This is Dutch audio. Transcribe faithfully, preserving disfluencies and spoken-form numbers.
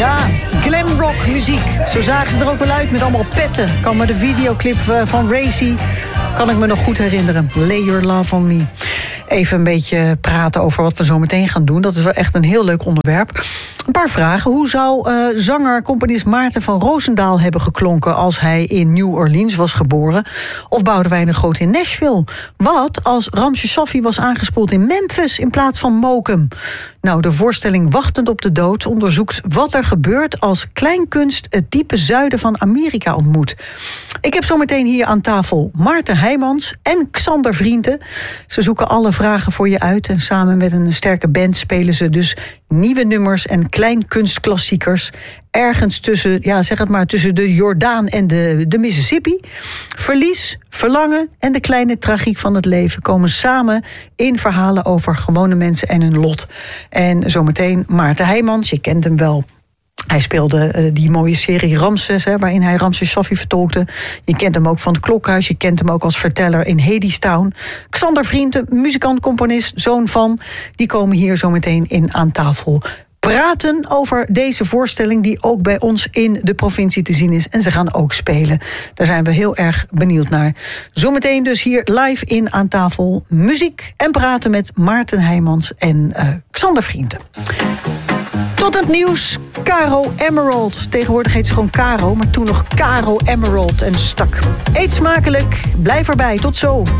Ja, glamrock muziek. Zo zagen ze er ook wel uit met allemaal petten. Kan me de videoclip van Racy, kan ik me nog goed herinneren. Lay Your Love on Me. Even een beetje praten over wat we zo meteen gaan doen. Dat is wel echt een heel leuk onderwerp. Een paar vragen. Hoe zou uh, zanger, componist Maarten van Roosendaal hebben geklonken als hij in New Orleans was geboren? Of Boudewijn de Groot in Nashville? Wat als Ramses Shaffi was aangespoeld in Memphis in plaats van Mokum? Nou, de voorstelling Wachtend op de Dood onderzoekt wat er gebeurt als kleinkunst het diepe zuiden van Amerika ontmoet. Ik heb zometeen hier aan tafel Maarten Heijmans en Xander Vrienden. Ze zoeken alle vragen voor je uit en samen met een sterke band spelen ze dus nieuwe nummers en kleinkunstklassiekers. Ergens tussen, ja, zeg het maar, tussen de Jordaan en de, de Mississippi. Verlies, verlangen en de kleine tragiek van het leven komen samen in verhalen over gewone mensen en hun lot. En zometeen Maarten Heijmans, je kent hem wel. Hij speelde uh, die mooie serie Ramses, hè, waarin hij Ramses Shaffi vertolkte. Je kent hem ook van het Klokhuis. Je kent hem ook als verteller in Hadestown. Xander Vrienden, muzikant, componist, zoon van. Die komen hier zo meteen in aan tafel praten over deze voorstelling die ook bij ons in de provincie te zien is. En ze gaan ook spelen. Daar zijn we heel erg benieuwd naar. Zometeen dus hier live in aan tafel muziek en praten met Maarten Heijmans en uh, Xander Vrienden. Tot het nieuws, Caro Emerald. Tegenwoordig heet ze gewoon Caro, maar toen nog Caro Emerald en stak. Eet smakelijk, blijf erbij, tot zo.